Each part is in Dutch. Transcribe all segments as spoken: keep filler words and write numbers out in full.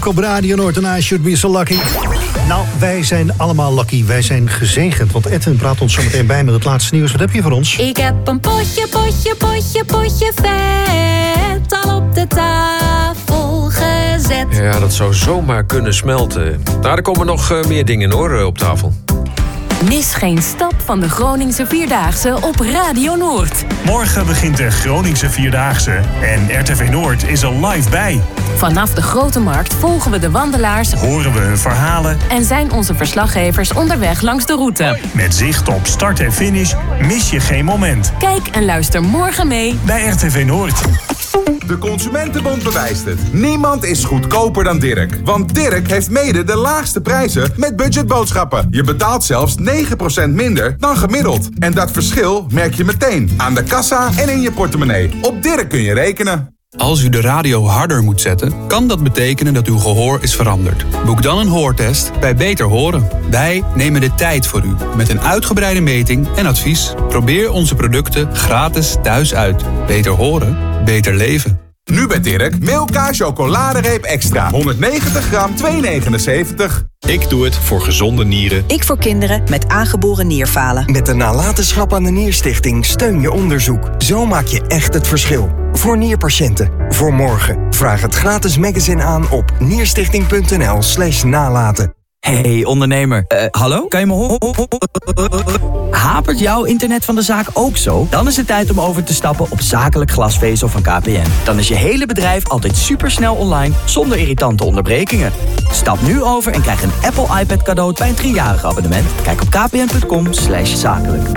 op Radio Noord en I Should Be So Lucky. Nou, wij zijn allemaal lucky. Wij zijn gezegend. Want Edwin praat ons zo meteen bij met het laatste nieuws. Wat heb je voor ons? Ik heb een potje, potje, potje, potje vet al op de tafel gezet. Ja, dat zou zomaar kunnen smelten. Nou, er komen nog uh, meer dingen hoor, op tafel. Mis geen stap van de Groningse Vierdaagse op Radio Noord. Morgen begint de Groningse Vierdaagse en R T V Noord is er live bij. Vanaf de Grote Markt volgen we de wandelaars, horen we hun verhalen en zijn onze verslaggevers onderweg langs de route. Met zicht op start en finish mis je geen moment. Kijk en luister morgen mee bij R T V Noord. De Consumentenbond bewijst het. Niemand is goedkoper dan Dirk. Want Dirk heeft mede de laagste prijzen met budgetboodschappen. Je betaalt zelfs negen procent minder dan gemiddeld. En dat verschil merk je meteen aan de kassa en in je portemonnee. Op Dirk kun je rekenen. Als u de radio harder moet zetten, kan dat betekenen dat uw gehoor is veranderd. Boek dan een hoortest bij Beter Horen. Wij nemen de tijd voor u met een uitgebreide meting en advies. Probeer onze producten gratis thuis uit. Beter horen, beter leven. Nu bij Dirk, Milka chocoladereep extra. honderdnegentig gram, twee negenenzeventig. Ik doe het voor gezonde nieren. Ik voor kinderen met aangeboren nierfalen. Met de nalatenschap aan de Nierstichting steun je onderzoek. Zo maak je echt het verschil. Voor nierpatiënten. Voor morgen. Vraag het gratis magazine aan op nierstichting.nl slash nalaten. Hey ondernemer, uh, hallo? Kan je me horen? Hapert jouw internet van de zaak ook zo? Dan is het tijd om over te stappen op zakelijk glasvezel van K P N. Dan is je hele bedrijf altijd supersnel online, zonder irritante onderbrekingen. Stap nu over en krijg een Apple iPad cadeau bij een driejarig abonnement. Kijk op kpn.com slash zakelijk.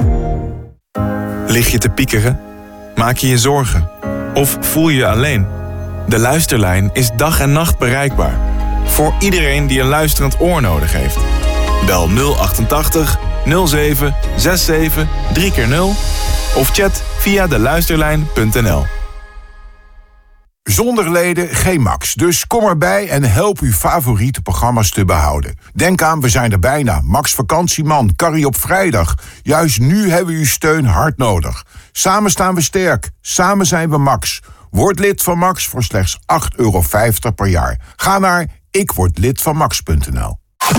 Lig je te piekeren? Maak je je zorgen? Of voel je je alleen? De Luisterlijn is dag en nacht bereikbaar. Voor iedereen die een luisterend oor nodig heeft. Bel nul achtentachtig nul zeven zesenzestig drie keer nul of chat via de luisterlijn punt n l. Zonder leden geen Max, dus kom erbij en help uw favoriete programma's te behouden. Denk aan, we zijn er bijna. Max Vakantieman, Carrie op vrijdag. Juist nu hebben we uw steun hard nodig. Samen staan we sterk, samen zijn we Max. Word lid van Max voor slechts acht euro vijftig per jaar. Ga naar ik word lid van max punt n l.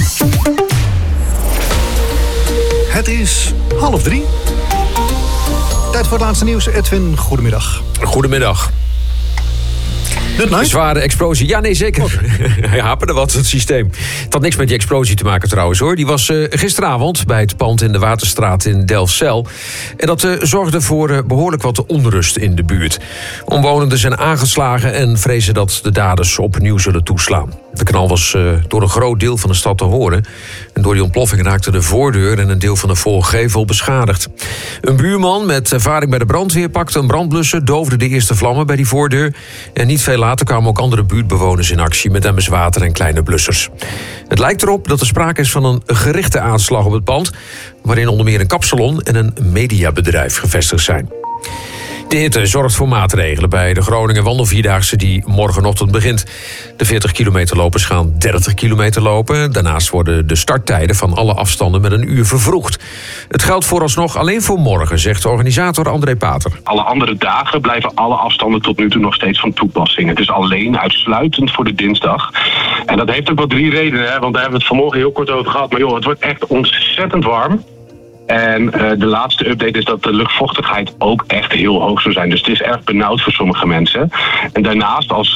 Het is half drie. Tijd voor het laatste nieuws. Edwin, goedemiddag. Goedemiddag. Een zware explosie. Ja, nee, zeker. Oh. Hij haperde wat, het systeem. Het had niks met die explosie te maken trouwens, hoor. Die was uh, gisteravond bij het pand in de Waterstraat in Delfzijl. En dat uh, zorgde voor uh, behoorlijk wat onrust in de buurt. Omwonenden zijn aangeslagen en vrezen dat de daders opnieuw zullen toeslaan. De knal was uh, door een groot deel van de stad te horen. En door die ontploffing raakte de voordeur en een deel van de voorgevel beschadigd. Een buurman met ervaring bij de brandweer pakte een brandblusser, doofde de eerste vlammen bij die voordeur. En niet veel later kwamen ook andere buurtbewoners in actie met emmers water en kleine blussers. Het lijkt erop dat er sprake is van een gerichte aanslag op het pand, waarin onder meer een kapsalon en een mediabedrijf gevestigd zijn. De hitte zorgt voor maatregelen bij de Groningen Wandelvierdaagse die morgenochtend begint. De veertig kilometer lopers gaan dertig kilometer lopen. Daarnaast worden de starttijden van alle afstanden met een uur vervroegd. Het geldt vooralsnog alleen voor morgen, zegt de organisator André Pater. Alle andere dagen blijven alle afstanden tot nu toe nog steeds van toepassing. Het is alleen uitsluitend voor de dinsdag. En dat heeft ook wel drie redenen, hè? Want daar hebben we het vanmorgen heel kort over gehad. Maar joh, het wordt echt ontzettend warm. En uh, de laatste update is dat de luchtvochtigheid ook echt heel hoog zou zijn. Dus het is erg benauwd voor sommige mensen. En daarnaast als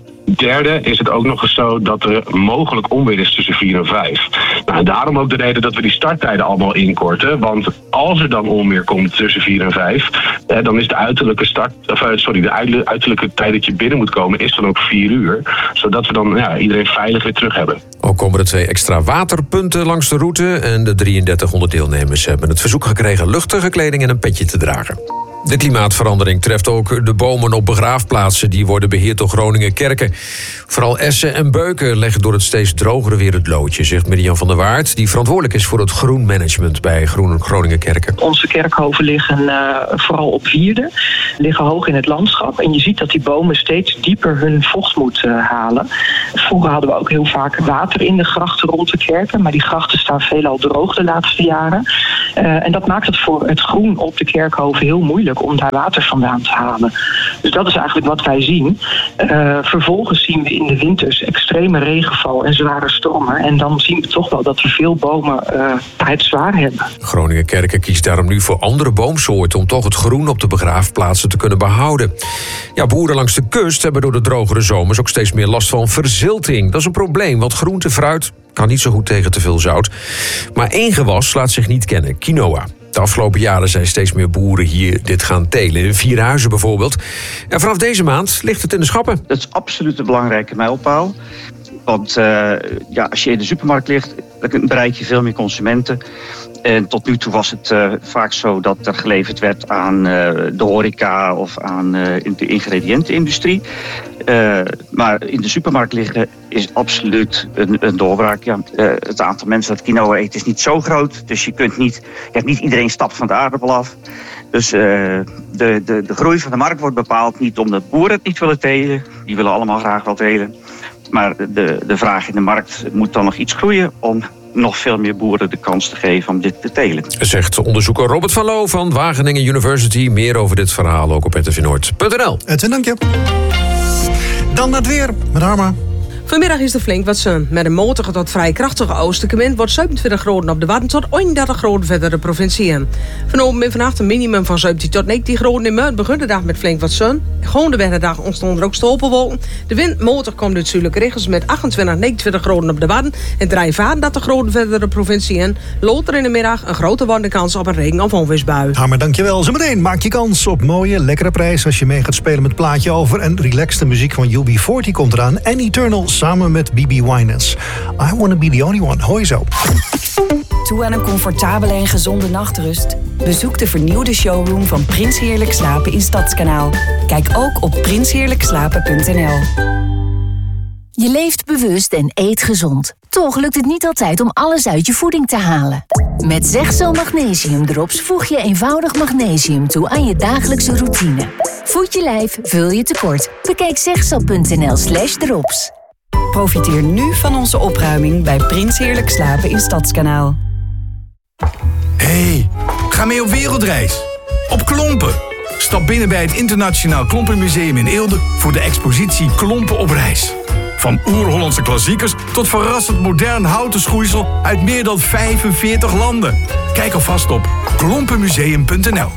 derde is het ook nog eens zo dat er mogelijk onweer is tussen vier en vijf. Nou, en daarom ook de reden dat we die starttijden allemaal inkorten. Want als er dan onweer komt tussen vier en vijf, eh, dan is de uiterlijke start, of, sorry, de uiterlijke tijd dat je binnen moet komen is dan ook vier uur. Zodat we dan ja, iedereen veilig weer terug hebben. Ook komen er twee extra waterpunten langs de route. En de drieëndertighonderd deelnemers hebben het verzoek gekregen luchtige kleding en een petje te dragen. De klimaatverandering treft ook de bomen op begraafplaatsen. Die worden beheerd door Groningen Kerken. Vooral Essen en Beuken leggen door het steeds drogere weer het loodje, zegt Mirjam van der Waard, die verantwoordelijk is voor het groenmanagement bij Groningen Kerken. Onze kerkhoven liggen uh, vooral op wierden, liggen hoog in het landschap. En je ziet dat die bomen steeds dieper hun vocht moeten uh, halen. Vroeger hadden we ook heel vaak water in de grachten rond de kerken, maar die grachten staan veelal droog de laatste jaren. Uh, en dat maakt het voor het groen op de kerkhoven heel moeilijk. moeilijk om daar water vandaan te halen. Dus dat is eigenlijk wat wij zien. Uh, vervolgens zien we in de winters extreme regenval en zware stormen. En dan zien we toch wel dat we veel bomen uh, het zwaar hebben. Groningen Kerken kiest daarom nu voor andere boomsoorten om toch het groen op de begraafplaatsen te kunnen behouden. Ja, boeren langs de kust hebben door de drogere zomers ook steeds meer last van verzilting. Dat is een probleem, want groente, fruit kan niet zo goed tegen te veel zout. Maar één gewas laat zich niet kennen, quinoa. De afgelopen jaren zijn steeds meer boeren hier dit gaan telen. In Vierhuizen bijvoorbeeld. En vanaf deze maand ligt het in de schappen. Dat is absoluut een belangrijke mijlpaal. Want uh, ja, als je in de supermarkt ligt, dan bereik je veel meer consumenten. En tot nu toe was het uh, vaak zo dat er geleverd werd aan uh, de horeca of aan uh, de ingrediëntenindustrie. Uh, maar in de supermarkt liggen is absoluut een, een doorbraak. Ja. Uh, het aantal mensen dat quinoa eet is niet zo groot. Dus je kunt niet, je hebt niet iedereen stapt van de aardappel af. Dus uh, de, de, de groei van de markt wordt bepaald niet omdat boeren het niet willen telen. Die willen allemaal graag wel telen. Maar de, de vraag in de markt moet dan nog iets groeien om nog veel meer boeren de kans te geven om dit te telen. Zegt onderzoeker Robert van Loo van Wageningen University. Meer over dit verhaal ook op r t v noord punt n l. Edwin, dank je. Dan naar het weer met Harma. Vanmiddag is er flink wat zon. Met een matige tot vrij krachtige oostenwind wordt zevenentwintig graden op de Wadden tot eenendertig graden verder de provincie in. Vanavond en vannacht een minimum van zeventien tot negentien graden in Meut. Begint de dag met flink wat zon. Gewoon de dag ontstonden er ook stolpenwolken. De wind matig komt uit zuidelijke richtings met achtentwintig, negenentwintig graden op de Wadden en drieënveertig graden verder de provincie in. Later in de middag een grote wandelkans op een regen- of onweersbui. Harmer, dankjewel. Zometeen maak je kans op mooie, lekkere prijs als je mee gaat spelen met het plaatje over. En relaxte muziek van U B veertig komt eraan. En Eternal samen met B B Winans. I wanna be the only one. Hoi zo. Toe aan een comfortabele en gezonde nachtrust? Bezoek de vernieuwde showroom van Prins Heerlijk Slapen in Stadskanaal. Kijk ook op prins heerlijk slapen punt n l. Je leeft bewust en eet gezond. Toch lukt het niet altijd om alles uit je voeding te halen. Met Zegzo Magnesium Drops voeg je eenvoudig magnesium toe aan je dagelijkse routine. Voed je lijf, vul je tekort. Bekijk zegzo punt n l slash drops. Profiteer nu van onze opruiming bij Prins Heerlijk Slapen in Stadskanaal. Hey, ga mee op wereldreis. Op Klompen. Stap binnen bij het Internationaal Klompenmuseum in Eelde voor de expositie Klompen op reis. Van oer-Hollandse klassiekers tot verrassend modern houten schoeisel uit meer dan vijfenveertig landen. Kijk alvast op klompenmuseum punt n l.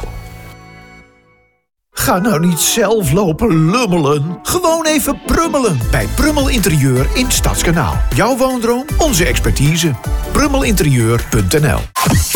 Ga nou niet zelf lopen lummelen. Gewoon even prummelen bij Prummel Interieur in Stadskanaal. Jouw woondroom, onze expertise. prummelinterieur punt n l.